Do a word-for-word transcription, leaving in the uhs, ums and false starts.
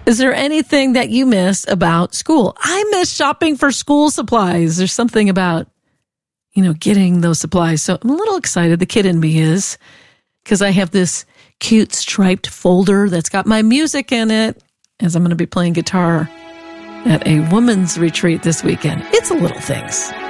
Is there anything that you miss about school? I miss shopping for school supplies. There's something about, you know, getting those supplies. So I'm a little excited. The kid in me is, because I have this cute striped folder that's got my music in it, as I'm going to be playing guitar at a women's retreat this weekend. It's a little things.